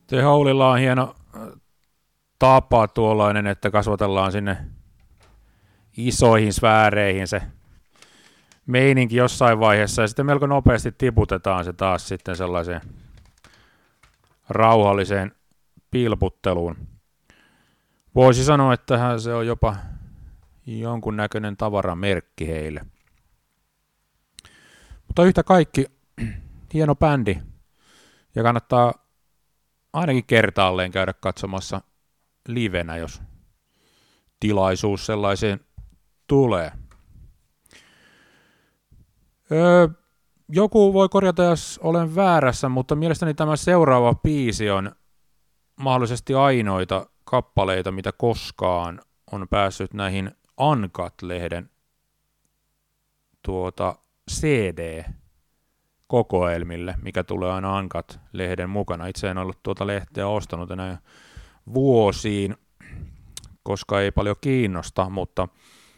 The Howlilla on hieno tapa tuollainen, että kasvatellaan sinne isoihin sfääreihin se meininki jossain vaiheessa ja sitten melko nopeasti tiputetaan se taas sitten sellaiseen rauhalliseen pilputteluun. Voisi sanoa, että se on jopa jonkunnäköinen tavaramerkki heille. Mutta yhtä kaikki hieno bändi ja kannattaa ainakin kertaalleen käydä katsomassa livenä, jos tilaisuus sellaiseen tulee. Joku voi korjata, jos olen väärässä, mutta mielestäni tämä seuraava biisi on mahdollisesti ainoita kappaleita, mitä koskaan on päässyt näihin Uncut-lehden CD-kokoelmille, mikä tulee aina Uncut-lehden mukana. Itse en ollut tuota lehteä ostanut enää vuosiin, koska ei paljon kiinnosta, mutta